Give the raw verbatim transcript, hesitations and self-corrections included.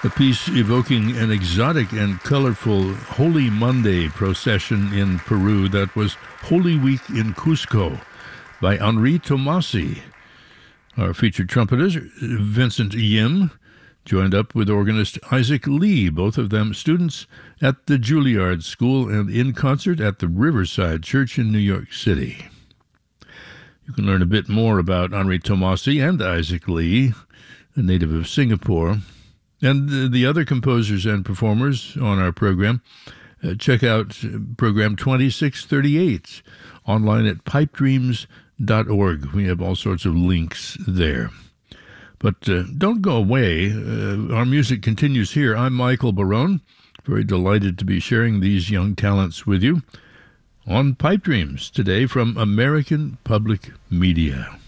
A piece evoking an exotic and colorful Holy Monday procession in Peru that was Holy Week in Cusco by Henri Tomasi. Our featured trumpeter, Vincent Yim, joined up with organist Isaac Lee, both of them students at the Juilliard School and in concert at the Riverside Church in New York City. You can learn a bit more about Henri Tomasi and Isaac Lee, a native of Singapore, and the other composers and performers on our program. Uh, check out program twenty-six thirty-eight online at pipe dreams dot org. We have all sorts of links there. But uh, don't go away. Uh, our music continues here. I'm Michael Barone, very delighted to be sharing these young talents with you on Pipe Dreams today from American Public Media.